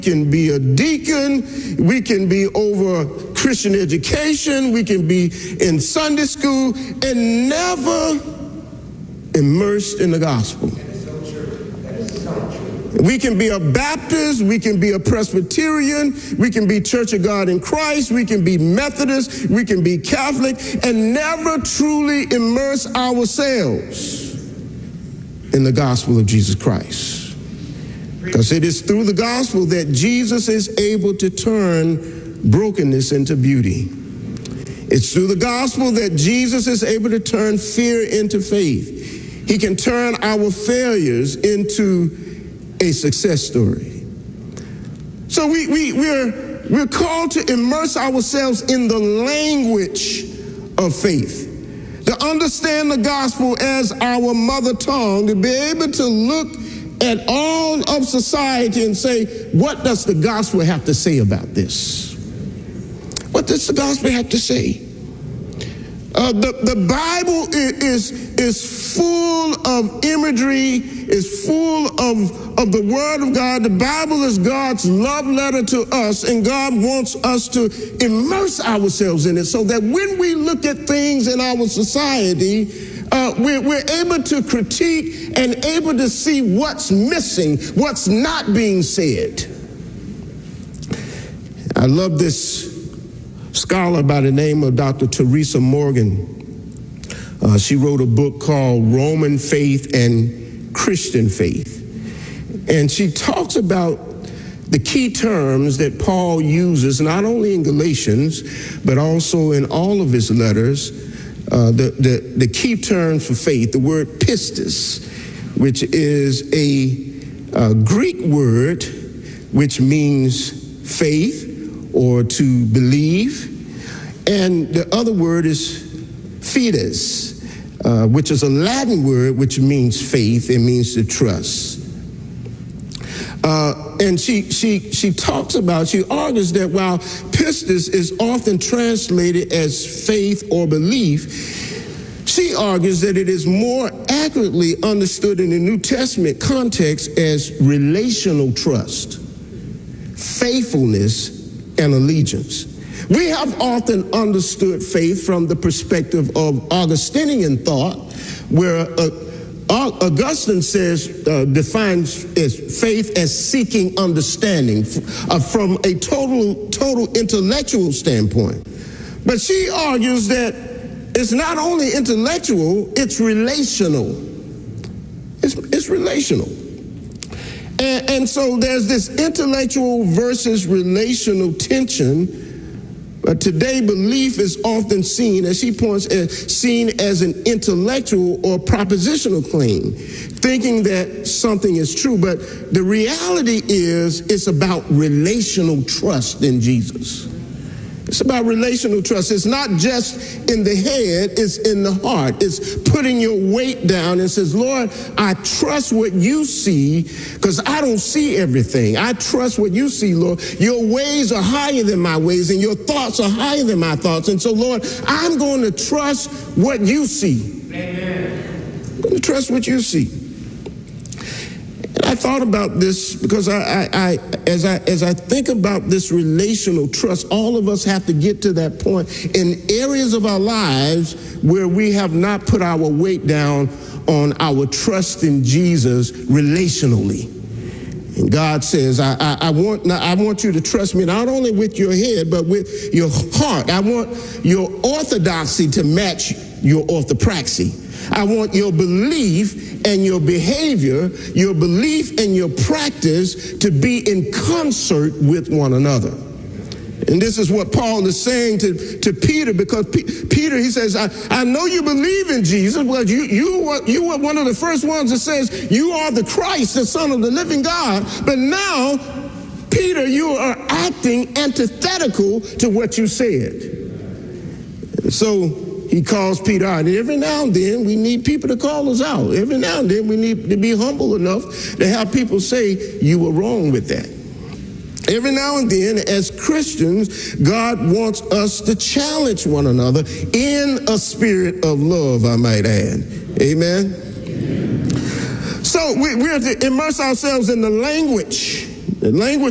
can be a deacon, we can be over Christian education, we can be in Sunday school and never immersed in the gospel. We can be a Baptist, we can be a Presbyterian, we can be Church of God in Christ, we can be Methodist, we can be Catholic, and never truly immerse ourselves in the gospel of Jesus Christ. Because it is through the gospel that Jesus is able to turn brokenness into beauty. It's through the gospel that Jesus is able to turn fear into faith. He can turn our failures into a success story. So we're called to immerse ourselves in the language of faith, to understand the gospel as our mother tongue, to be able to look at all of society and say, what does the gospel have to say about this? What does the gospel have to say? The Bible is full of imagery, is full of the Word of God. The Bible is God's love letter to us, and God wants us to immerse ourselves in it so that when we look at things in our society, we're able to critique and able to see what's missing, what's not being said. I love this scholar by the name of Dr. Teresa Morgan. She wrote a book called Roman Faith and Christian Faith. And she talks about the key terms that Paul uses, not only in Galatians, but also in all of his letters. The key terms for faith, the word pistis, which is a Greek word which means faith or to believe, and the other word is fides, which is a Latin word which means faith. It means to trust. And she talks about, she argues that while pistis is often translated as faith or belief, she argues that it is more accurately understood in the New Testament context as relational trust, faithfulness, and allegiance. We have often understood faith from the perspective of Augustinian thought, where Augustine says, defines as faith as seeking understanding from a total intellectual standpoint. But she argues that it's not only intellectual, it's relational. It's relational. And so there's this intellectual versus relational tension. But today, belief is often seen, as she points, seen as an intellectual or propositional claim, thinking that something is true. But the reality is, it's about relational trust in Jesus. It's about relational trust. It's not just in the head, it's in the heart. It's putting your weight down and says, Lord, I trust what you see because I don't see everything. I trust what you see, Lord. Your ways are higher than my ways and your thoughts are higher than my thoughts. And so, Lord, I'm going to trust what you see. Amen. I'm going to trust what you see. I thought about this because as I think about this relational trust, all of us have to get to that point in areas of our lives where we have not put our weight down on our trust in Jesus relationally. And God says, I want you to trust me not only with your head, but with your heart. I want your orthodoxy to match your orthopraxy. I want your belief and your behavior, your belief and your practice to be in concert with one another. And this is what Paul is saying to Peter, because Peter, he says, I know you believe in Jesus. Well, you were one of the first ones that says you are the Christ, the Son of the living God. But now, Peter, you are acting antithetical to what you said. So he calls Peter out. And every now and then, we need people to call us out. Every now and then, we need to be humble enough to have people say, you were wrong with that. Every now and then, as Christians, God wants us to challenge one another in a spirit of love, I might add. Amen? So we're to immerse ourselves in the language